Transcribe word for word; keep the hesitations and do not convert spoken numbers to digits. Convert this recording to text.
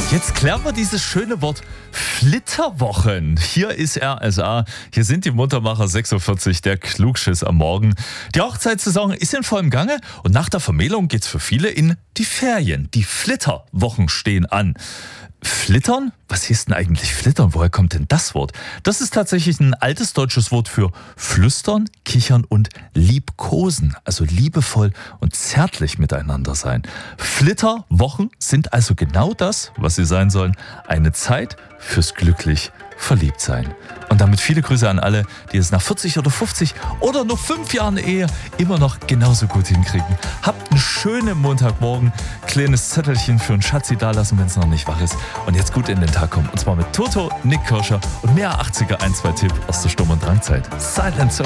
Jetzt klären wir dieses schöne Wort Flitterwochen. Hier ist R S A, hier sind die Muntermacher sechs Uhr vierzig, der Klugschiss am Morgen. Die Hochzeitssaison ist in vollem Gange und nach der Vermählung geht's für viele in die Ferien. Die Flitterwochen stehen an. Flittern? Was hieß denn eigentlich Flittern? Woher kommt denn das Wort? Das ist tatsächlich ein altes deutsches Wort für flüstern, kichern und liebkosen. Also liebevoll und zärtlich miteinander sein. Flitterwochen sind also genau das, was sie sein sollen. Eine Zeit fürs glücklich verliebt sein. Und damit viele Grüße an alle, die es nach vierzig oder fünfzig oder nur fünf Jahren Ehe immer noch genauso gut hinkriegen. Habt einen schönen Montagmorgen. Kleines Zettelchen für einen Schatzi dalassen, wenn es noch nicht wach ist. Und jetzt gut in den Tag kommen. Und zwar mit Toto, Nick Kirscher und mehr achtziger ein zwei Tipp aus der Sturm- und Drangzeit. Silent Soul.